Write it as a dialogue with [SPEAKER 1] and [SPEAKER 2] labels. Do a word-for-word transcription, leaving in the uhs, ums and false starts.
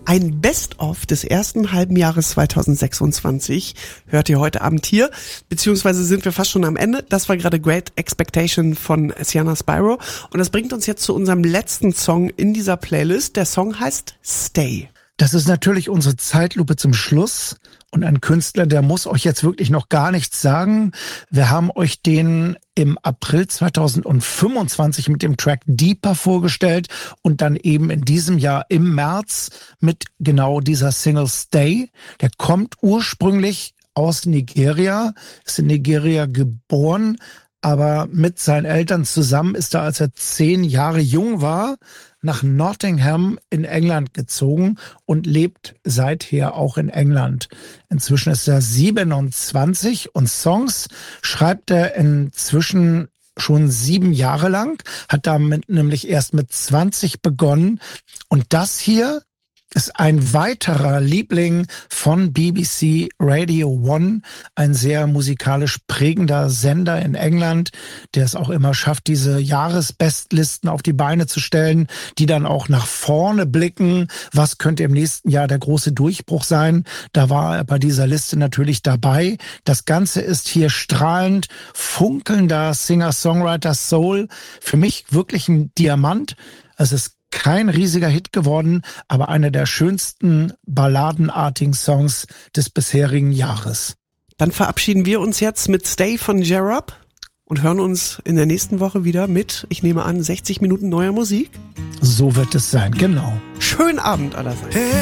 [SPEAKER 1] Ein Best-of des ersten halben Jahres zweitausendsechsundzwanzig hört ihr heute Abend hier, beziehungsweise sind wir fast schon am Ende. Das war gerade Great Expectation von Sienna Spyro und das bringt uns jetzt zu unserem letzten Song in dieser Playlist. Der Song heißt Stay.
[SPEAKER 2] Das ist natürlich unsere Zeitlupe zum Schluss und ein Künstler, der muss euch jetzt wirklich noch gar nichts sagen. Wir haben euch den im April zweitausendfünfundzwanzig mit dem Track Deeper vorgestellt und dann eben in diesem Jahr im März mit genau dieser Single Stay. Der kommt ursprünglich aus Nigeria, ist in Nigeria geboren, aber mit seinen Eltern zusammen ist er, als er zehn Jahre jung war, nach Nottingham in England gezogen und lebt seither auch in England. Inzwischen ist er siebenundzwanzig und Songs schreibt er inzwischen schon sieben Jahre lang, hat damit nämlich erst mit zwanzig begonnen. Und das hier ist ein weiterer Liebling von B B C Radio One, ein sehr musikalisch prägender Sender in England, der es auch immer schafft, diese Jahresbestlisten auf die Beine zu stellen, die dann auch nach vorne blicken. Was könnte im nächsten Jahr der große Durchbruch sein? Da war er bei dieser Liste natürlich dabei. Das Ganze ist hier strahlend, funkelnder Singer-Songwriter-Soul. Für mich wirklich ein Diamant. Es ist kein riesiger Hit geworden, aber einer der schönsten balladenartigen Songs des bisherigen Jahres.
[SPEAKER 1] Dann verabschieden wir uns jetzt mit Stay von J-Rob und hören uns in der nächsten Woche wieder mit, ich nehme an, sechzig Minuten neuer Musik.
[SPEAKER 2] So wird es sein, genau.
[SPEAKER 1] Schönen Abend allerseits.